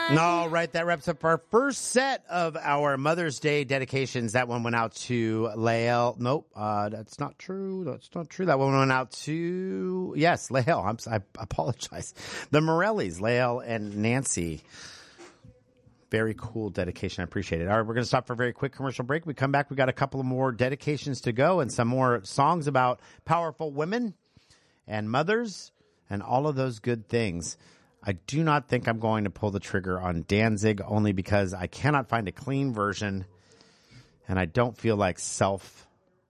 All right, that wraps up our first set of our Mother's Day dedications. That one went out to Lael. Nope, that's not true. That's not true. That one went out to, yes, Lael. I apologize. The Morellis, Lael and Nancy. Very cool dedication. I appreciate it. All right, we're going to stop for a very quick commercial break. We come back. We got a couple of more dedications to go and some more songs about powerful women and mothers and all of those good things. I do not think I'm going to pull the trigger on Danzig only because I cannot find a clean version and I don't feel like what's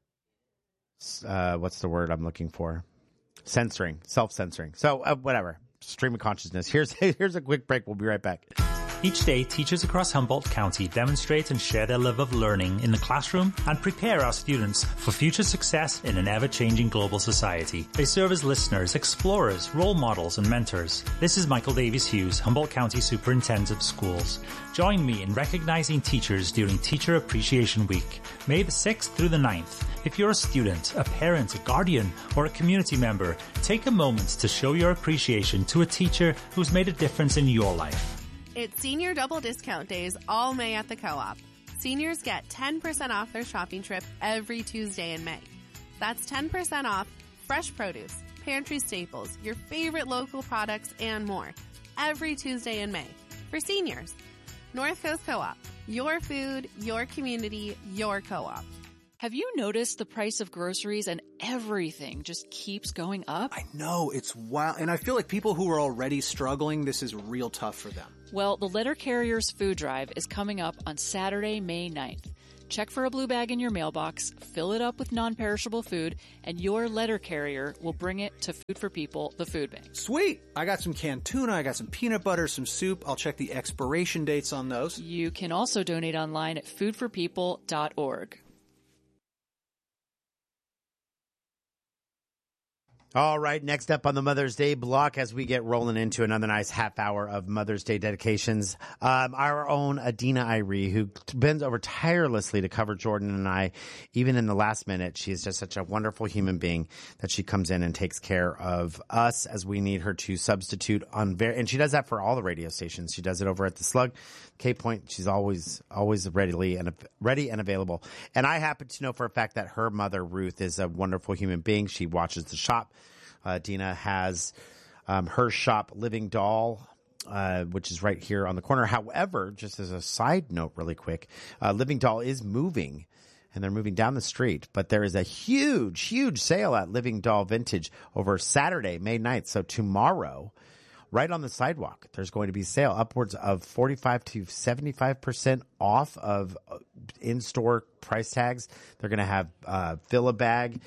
the word I'm looking for? Self-censoring. So whatever. Stream of consciousness. Here's a quick break. We'll be right back. Each day, teachers across Humboldt County demonstrate and share their love of learning in the classroom and prepare our students for future success in an ever-changing global society. They serve as listeners, explorers, role models, and mentors. This is Michael Davies Hughes, Humboldt County Superintendent of Schools. Join me in recognizing teachers during Teacher Appreciation Week, May the 6th through the 9th. If you're a student, a parent, a guardian, or a community member, take a moment to show your appreciation to a teacher who's made a difference in your life. It's Senior Double Discount Days all May at the Co-op. Seniors get 10% off their shopping trip every Tuesday in May. That's 10% off fresh produce, pantry staples, your favorite local products, and more every Tuesday in May for seniors. North Coast Co-op. Your food, your community, your co-op. Have you noticed the price of groceries and everything just keeps going up? I know, it's wild. And I feel like people who are already struggling, this is real tough for them. Well, the Letter Carriers Food Drive is coming up on Saturday, May 9th. Check for a blue bag in your mailbox, fill it up with non-perishable food, and your letter carrier will bring it to Food for People, the food bank. Sweet! I got some canned tuna, I got some peanut butter, some soup. I'll check the expiration dates on those. You can also donate online at foodforpeople.org. All right, next up on the Mother's Day block as we get rolling into another nice half hour of Mother's Day dedications, our own Adina Irie, who bends over tirelessly to cover Jordan and I, even in the last minute. She is just such a wonderful human being that she comes in and takes care of us as we need her to substitute on and she does that for all the radio stations. She does it over at the Slug, K-Point. She's always ready and available. And I happen to know for a fact that her mother, Ruth, is a wonderful human being. She watches the shop. Dina has her shop, Living Doll, which is right here on the corner. However, just as a side note really quick, Living Doll is moving, and they're moving down the street. But there is a huge sale at Living Doll Vintage over Saturday, May 9th. So tomorrow, right on the sidewalk, there's going to be a sale upwards of 45 to 75% off of in-store price tags. They're going to have fill a bag,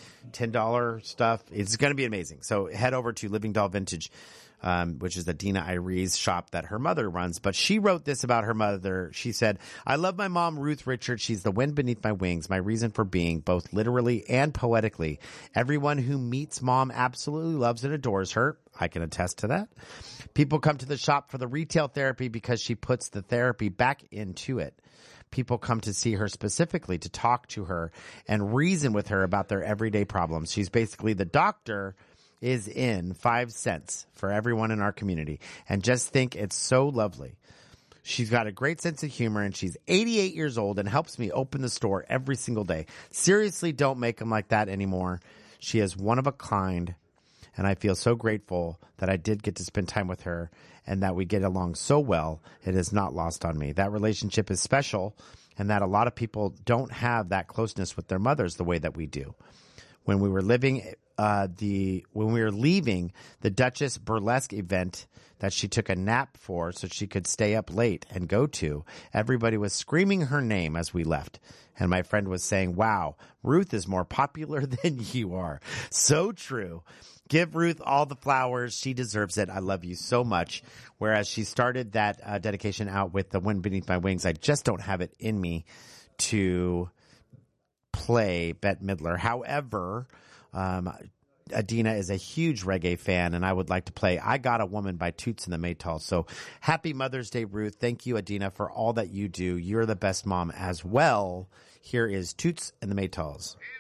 $10 stuff. It's going to be amazing. So head over to Living Doll Vintage, which is Adina Irie's shop that her mother runs. But she wrote this about her mother. She said, I love my mom, Ruth Richards. She's the wind beneath my wings, my reason for being, both literally and poetically. Everyone who meets mom absolutely loves and adores her. I can attest to that. People come to the shop for the retail therapy because she puts the therapy back into it. People come to see her specifically to talk to her and reason with her about their everyday problems. She's basically the doctor is in 5 cents for everyone in our community. And just think, it's so lovely. She's got a great sense of humor and she's 88 years old and helps me open the store every single day. Seriously, don't make them like that anymore. She is one of a kind. And I feel so grateful that I did get to spend time with her and that we get along so well. It is not lost on me. That relationship is special and that a lot of people don't have that closeness with their mothers the way that we do. When we were leaving the Duchess Burlesque event that she took a nap for so she could stay up late and go to, everybody was screaming her name as we left. And my friend was saying, wow, Ruth is more popular than you are. So true. Give Ruth all the flowers. She deserves it. I love you so much. Whereas she started that dedication out with The Wind Beneath My Wings, I just don't have it in me to play Bette Midler. However, Adina is a huge reggae fan, and I would like to play I Got a Woman by Toots and the Maytals. So happy Mother's Day, Ruth. Thank you, Adina, for all that you do. You're the best mom as well. Here is Toots and the Maytals.